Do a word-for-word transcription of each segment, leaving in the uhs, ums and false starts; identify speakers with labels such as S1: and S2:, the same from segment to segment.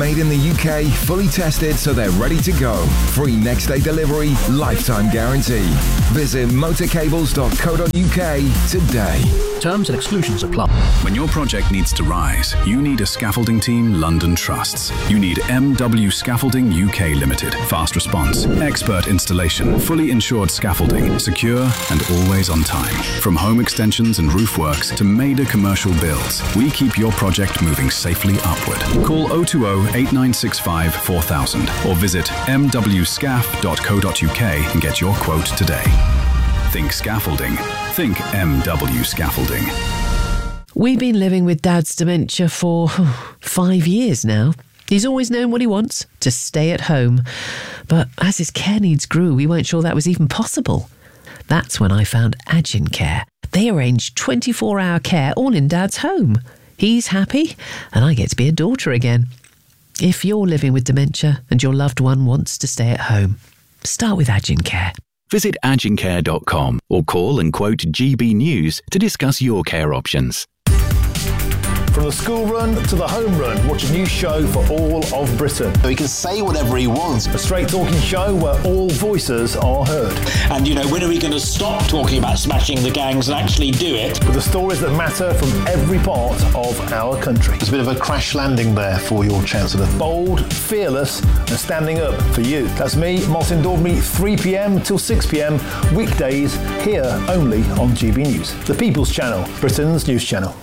S1: Made in the U K, fully tested so they're ready to go. Free next day delivery, lifetime guarantee. Visit motorcables dot co dot U K today.
S2: Terms and exclusions apply.
S3: When your project needs to rise, you need a scaffolding team London trusts. You need M W Scaffolding U K Limited. Fast response, expert installation, fully insured scaffolding, secure and always on time. From home extensions and roof works to major commercial builds, we keep your project moving safely upward. Call oh two oh, eight nine six five, four thousand or visit m w scaf dot co dot U K and get your quote today. Think scaffolding. Think M W Scaffolding.
S4: We've been living with Dad's dementia for oh, five years now. He's always known what he wants, to stay at home. But as his care needs grew, we weren't sure that was even possible. That's when I found Agin Care. They arrange twenty-four hour care all in Dad's home. He's happy, and I get to be a daughter again. If you're living with dementia and your loved one wants to stay at home, start with Agin Care.
S5: Visit agin care dot com or call and quote G B News to discuss your care options.
S6: From the school run to the home run, watch a new show for all of Britain.
S7: He can say whatever he wants.
S6: A straight talking show where all voices are heard.
S8: And, you know, when are we going to stop talking about smashing the gangs and actually do it?
S6: With the stories that matter from every part of our country.
S7: There's a bit of a crash landing there for your Chancellor.
S6: Bold, fearless and standing up for you. That's me, Martin Daubney, three p.m. till six p.m. weekdays here only on G B News. The People's Channel, Britain's news channel.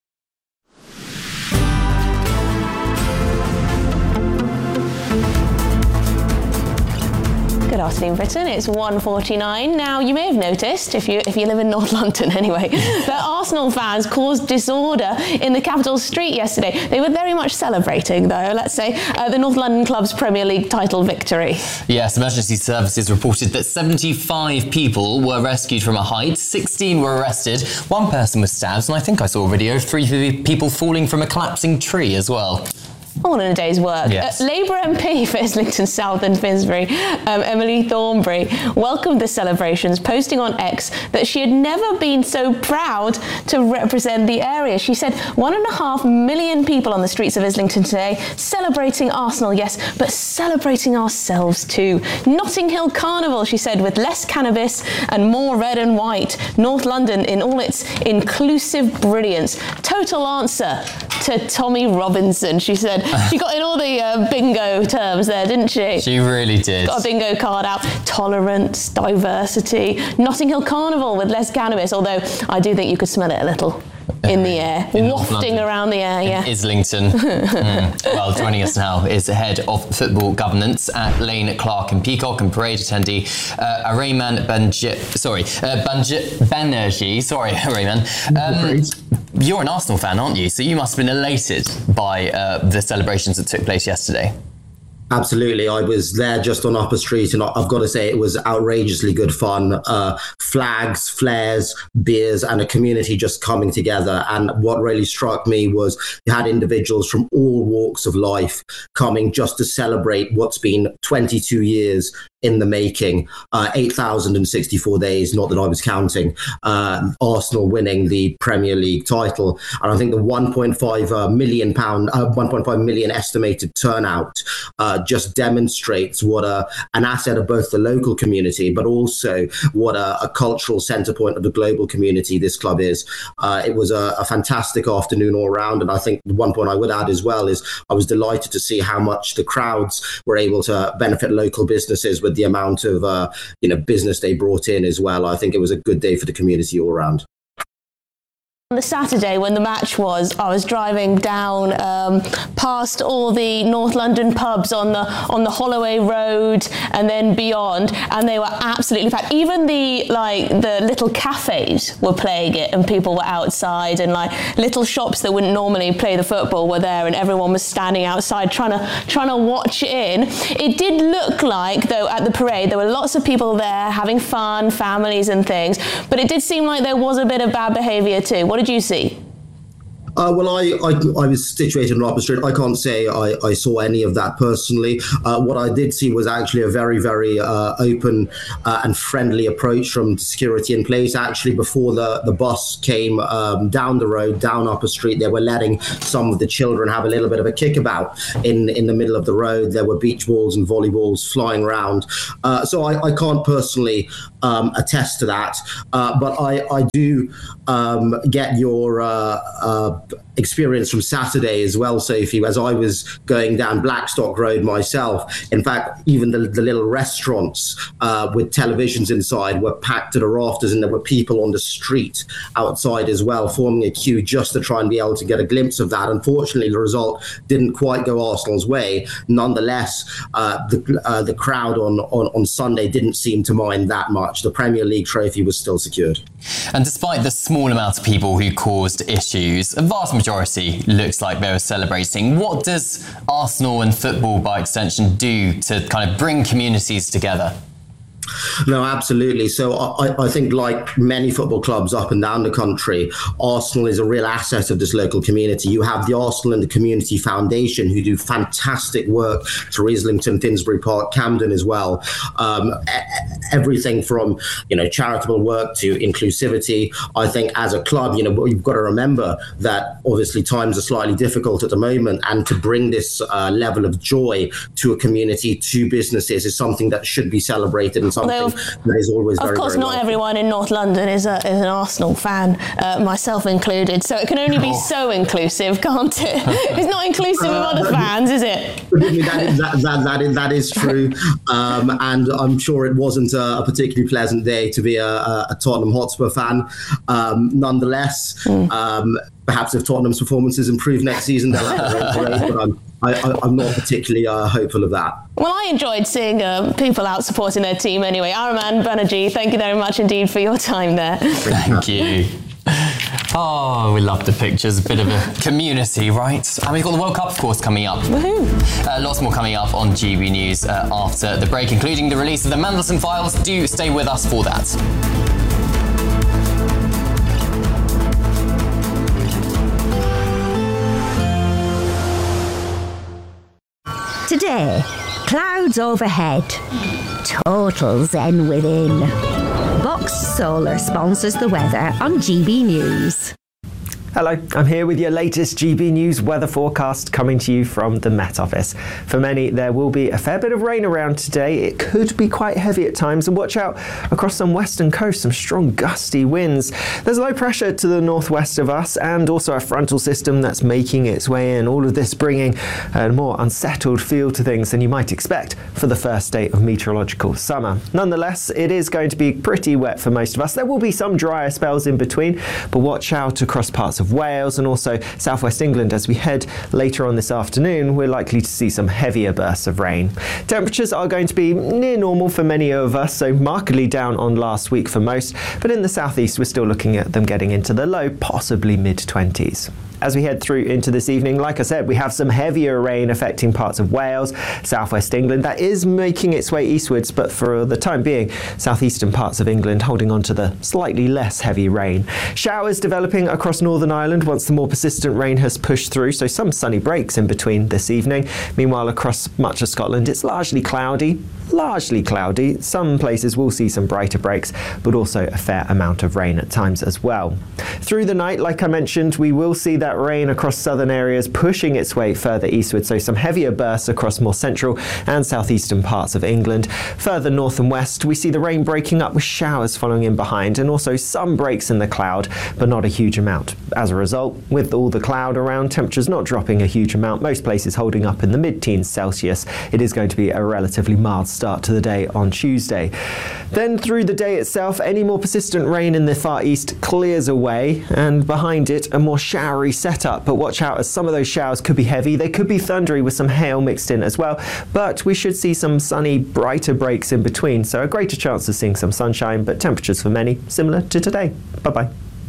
S9: Good afternoon, Britain. It's one forty-nine. Now, you may have noticed, if you if you live in North London anyway, that Arsenal fans caused disorder in the capital street yesterday. They were very much celebrating, though, let's say, uh, the North London club's Premier League title victory.
S10: Yes, emergency services reported that seventy-five people were rescued from a height, sixteen were arrested, one person was stabbed, and I think I saw a video of three people falling from a collapsing tree as well.
S9: All in a day's work.
S10: Yes.
S9: Uh, Labour M P for Islington South and Finsbury, um, Emily Thornberry, welcomed the celebrations, posting on X that she had never been so proud to represent the area. She said one and a half million people on the streets of Islington today celebrating Arsenal, yes, but celebrating ourselves too. Notting Hill Carnival, she said, with less cannabis and more red and white. North London in all its inclusive brilliance. Total answer to Tommy Robinson, she said. She got in all the uh, bingo terms there, didn't she?
S10: She really did.
S9: Got a bingo card out. Tolerance, diversity. Notting Hill Carnival with less cannabis, although I do think you could smell it a little in the air, in wafting around the air, yeah.
S10: In Islington. mm. Well, joining us now is the head of football governance at Lane Clark and Peacock and parade attendee, uh, Arayman Banji, sorry, uh, Banji, Banerjee, sorry, Arayman. Um, you're an Arsenal fan, aren't you? So you must have been elated by uh, the celebrations that took place yesterday.
S11: Absolutely. I was there just on Upper Street, and I've got to say it was outrageously good fun. Uh, flags, flares, beers, and a community just coming together. And what really struck me was you had individuals from all walks of life coming just to celebrate what's been twenty-two years in the making, uh, eight thousand sixty-four days, not that I was counting, uh, Arsenal winning the Premier League title. And I think the one point five uh, million pound, uh, one point five million estimated turnout uh, just demonstrates what a, an asset of both the local community, but also what a, a cultural centre point of the global community this club is. Uh, it was a, a fantastic afternoon all around. And I think the one point I would add as well is I was delighted to see how much the crowds were able to benefit local businesses with the amount of uh, you know business they brought in as well. I think it was a good day for the community all around.
S9: On the Saturday when the match was, I was driving down um, past all the North London pubs on the on the Holloway Road and then beyond, and they were absolutely packed. Even the like the little cafes were playing it, and people were outside, and like little shops that wouldn't normally play the football were there, and everyone was standing outside trying to trying to watch it in. It did look like, though, at the parade there were lots of people there having fun, families and things, but it did seem like there was a bit of bad behaviour too. What did you see?
S11: Uh, well, I, I I was situated on Upper Street. I can't say I, I saw any of that personally. Uh, what I did see was actually a very, very uh, open uh, and friendly approach from security in place. Actually, before the, the bus came um, down the road, down Upper Street, they were letting some of the children have a little bit of a kickabout in, in the middle of the road. There were beach balls and volleyballs flying around. Uh, so I, I can't personally um, attest to that. Uh, but I, I do um, get your uh, uh, experience from Saturday as well, Sophie, as I was going down Blackstock Road myself. In fact, even the, the little restaurants uh, with televisions inside were packed to the rafters, and there were people on the street outside as well, forming a queue just to try and be able to get a glimpse of that. Unfortunately, the result didn't quite go Arsenal's way. Nonetheless, uh, the uh, the crowd on, on, on Sunday didn't seem to mind that much. The Premier League trophy was still secured.
S10: And despite the small amount of people who caused issues, a vast majority looks like they were celebrating. What does Arsenal and football, by extension, do to kind of bring communities together?
S11: No, absolutely. So I, I think, like many football clubs up and down the country, Arsenal is a real asset of this local community. You have the Arsenal and the Community Foundation, who do fantastic work through Islington, Finsbury Park, Camden as well. Um, everything from, you know, charitable work to inclusivity. I think as a club, you know, you've got to remember that obviously times are slightly difficult at the moment, and to bring this uh, level of joy to a community, to businesses, is something that should be celebrated and something
S9: Although,
S11: that is always
S9: of
S11: very,
S9: course,
S11: very
S9: not
S11: welcome.
S9: everyone in North London is, a, is an Arsenal fan, uh, myself included. So it can only be
S11: Oh.
S9: so inclusive, can't it? It's not inclusive of other fans, is it?
S11: Forgive me, that is, that, that, that, is, that is true. Um, and I'm sure it wasn't a, a particularly pleasant day to be a, a Tottenham Hotspur fan. Um, nonetheless, mm. um, perhaps if Tottenham's performances improve next season, they'll have their own parade, but I'm, I, I, I'm not particularly uh, hopeful of that.
S9: Well, I enjoyed seeing um, people out supporting their team anyway. Araman Banerjee, thank you very much indeed for your time there.
S10: Thank you. Oh, we love the pictures. A bit of a community, right? And we've got the World Cup, of course, coming up.
S9: Woohoo!
S10: Uh, lots more coming up on G B News uh, after the break, including the release of the Mandelson Files. Do stay with us for that.
S2: Today, clouds overhead, total zen within. Box Solar sponsors the weather on G B News.
S12: Hello, I'm here with your latest G B News weather forecast coming to you from the Met Office. For many, there will be a fair bit of rain around today. It could be quite heavy at times, and watch out across some western coast, some strong gusty winds. There's low pressure to the northwest of us, and also a frontal system that's making its way in. All of this bringing a more unsettled feel to things than you might expect for the first day of meteorological summer. Nonetheless, it is going to be pretty wet for most of us. There will be some drier spells in between, but watch out across parts of of Wales and also southwest England. As we head later on this afternoon, we're likely to see some heavier bursts of rain. Temperatures are going to be near normal for many of us, so markedly down on last week for most, but in the southeast we're still looking at them getting into the low, possibly mid twenties. As we head through into this evening, like I said, we have some heavier rain affecting parts of Wales, southwest England. That is making its way eastwards, but for the time being, southeastern parts of England holding on to the slightly less heavy rain. Showers developing across Northern Ireland once the more persistent rain has pushed through, so some sunny breaks in between this evening. Meanwhile, across much of Scotland, it's largely cloudy, largely cloudy. Some places will see some brighter breaks, but also a fair amount of rain at times as well. Through the night, like I mentioned, we will see that rain across southern areas pushing its way further eastward, so some heavier bursts across more central and southeastern parts of England. Further north and west, we see the rain breaking up with showers following in behind, and also some breaks in the cloud, but not a huge amount. As a result, with all the cloud around, temperatures not dropping a huge amount, most places holding up in the mid-teens Celsius, it is going to be a relatively mild start to the day on Tuesday. Then through the day itself, any more persistent rain in the far east clears away, and behind it a more showery setup, but watch out as some of those showers could be heavy. They could be thundery with some hail mixed in as well, but we should see some sunny, brighter breaks in between, so a greater chance of seeing some sunshine, but temperatures for many similar to today. Bye-bye.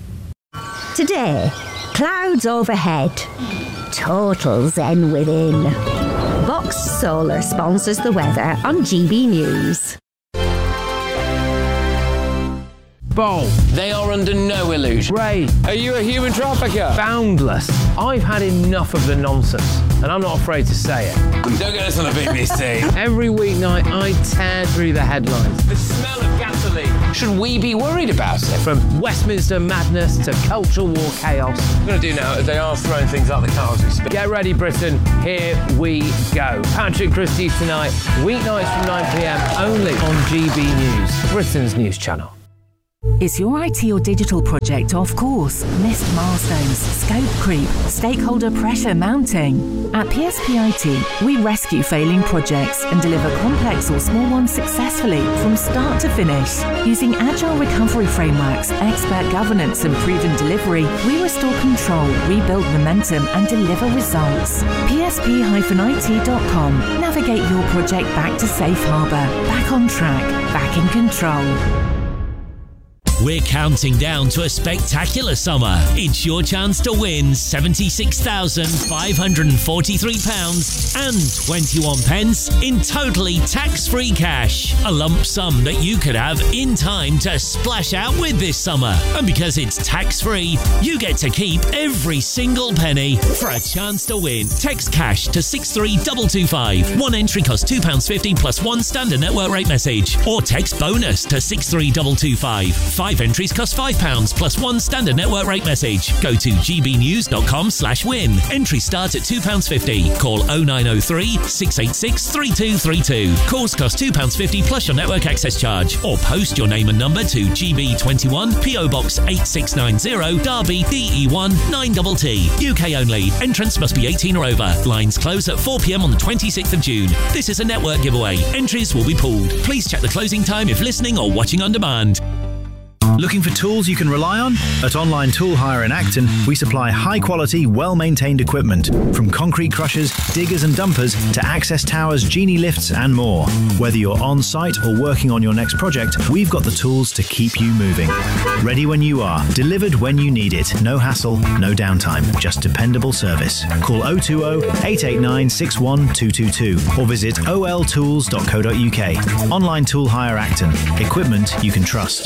S2: Today, clouds overhead, total zen within. Box Solar sponsors the weather on G B News.
S13: Bold.
S14: They are under no illusion.
S13: Ray.
S14: Are you a human trafficker?
S13: Boundless. I've had enough of the nonsense, and I'm not afraid to say it.
S14: Don't get us on the B B C.
S13: Every weeknight, I tear through the headlines.
S14: The smell of gasoline. Should we be worried about it?
S13: From Westminster madness to cultural war chaos.
S14: What I'm going to do now is they are throwing things out the car as we speak.
S13: Get ready, Britain. Here we go. Patrick Christie's tonight, weeknights from nine p m, only on G B News, Britain's news channel.
S15: Is your I T or digital project off course? Missed milestones, scope creep, stakeholder pressure mounting? At P S P I T, we rescue failing projects and deliver complex or small ones successfully from start to finish. Using agile recovery frameworks, expert governance and proven delivery, we restore control, rebuild momentum and deliver results. P S P I T dot com. Navigate your project back to safe harbour, back on track, back in control.
S16: We're counting down to a spectacular summer. It's your chance to win seventy-six thousand five hundred forty-three pounds and twenty-one pence in totally tax-free cash. A lump sum that you could have in time to splash out with this summer. And because it's tax-free, you get to keep every single penny. For a chance to win, text cash to six three two two five. One entry costs two pounds fifty plus one standard network rate message. Or text bonus to six three two two five. Five entries cost five pounds plus one standard network rate message. Go to gbnews.com slash win. Entries start at two pounds fifty. Call oh nine oh three, six eight six, three two three two. Calls cost two pounds fifty plus your network access charge. Or post your name and number to G B twenty-one, P O Box eight six nine zero, Derby, D E one nine T T. U K only. Entrance must be eighteen or over. Lines close at four p m on the twenty-sixth of June. This is a network giveaway. Entries will be pooled. Please check the closing time if listening or watching on demand.
S17: Looking for tools you can rely on? At Online Tool Hire in Acton, we supply high-quality, well-maintained equipment, from concrete crushers, diggers and dumpers, to access towers, genie lifts and more. Whether you're on-site or working on your next project, we've got the tools to keep you moving. Ready when you are, delivered when you need it. No hassle, no downtime, just dependable service. Call oh two oh, eight eight nine, six one two two two or visit o l tools dot co dot u k. Online Tool Hire Acton. Equipment you can trust.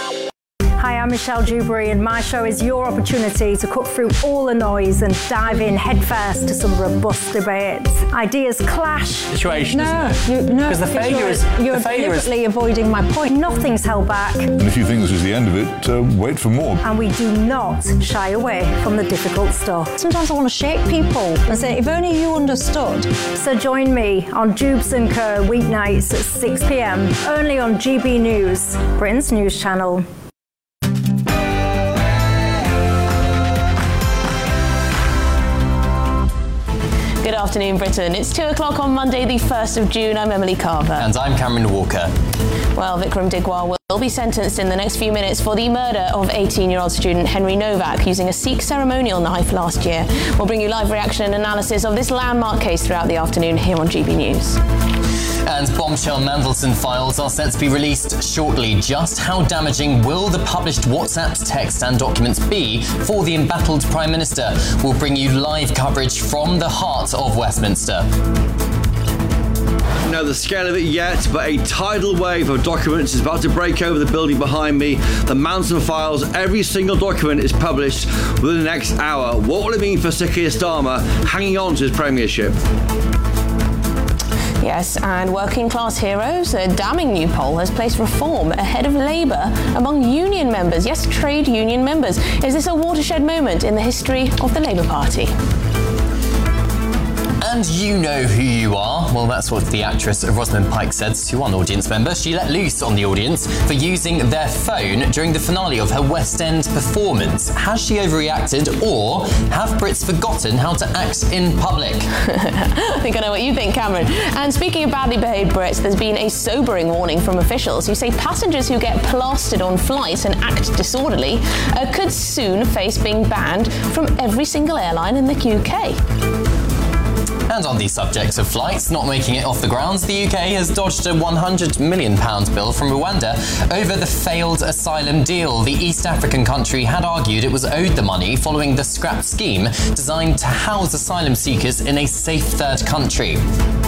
S18: Hi, I'm Michelle Dewberry, and my show is your opportunity to cut through all the noise and dive in headfirst to some robust debates. Ideas clash.
S19: Situation,
S18: no,
S19: isn't it?
S18: You, no,
S19: because the failure
S18: you're,
S19: is
S18: you're
S19: the failure
S18: deliberately
S19: is...
S18: avoiding my point. Nothing's held back.
S20: And if you think this is the end of it, uh, wait for more.
S18: And we do not shy away from the difficult stuff. Sometimes I want to shake people and say, if only you understood. So join me on Jubes and Co weeknights at six p m only on G B News, Britain's news channel.
S9: Good afternoon, Britain. It's two o'clock on Monday, the first of June. I'm Emily Carver.
S10: And I'm Cameron Walker.
S9: Well, Vikram Digwal will be sentenced in the next few minutes for the murder of eighteen-year-old student Henry Novak using a Sikh ceremonial knife last year. We'll bring you live reaction and analysis of this landmark case throughout the afternoon here on G B News.
S10: And bombshell Mandelson files are set to be released shortly. Just how damaging will the published WhatsApp text and documents be for the embattled Prime Minister? We'll bring you live coverage from the heart of Westminster.
S21: Know the scale of it yet, but a tidal wave of documents is about to break over the building behind me. The Manson files, every single document is published within the next hour. What will it mean for Sir Keir Starmer hanging on to his premiership?
S9: Yes, and working class heroes, a damning new poll has placed Reform ahead of Labour among union members. Yes, trade union members. Is this a watershed moment in the history of the Labour Party?
S10: And you know who you are. Well, that's what the actress Rosamund Pike said to one audience member. She let loose on the audience for using their phone during the finale of her West End performance. Has she overreacted, or have Brits forgotten how to act in public?
S9: I think I know what you think, Cameron. And speaking of badly behaved Brits, there's been a sobering warning from officials who say passengers who get plastered on flights and act disorderly uh, could soon face being banned from every single airline in the U K.
S10: And on the subject of flights not making it off the grounds, the U K has dodged a one hundred million pounds bill from Rwanda over the failed asylum deal. The East African country had argued it was owed the money following the scrapped scheme designed to house asylum seekers in a safe third country.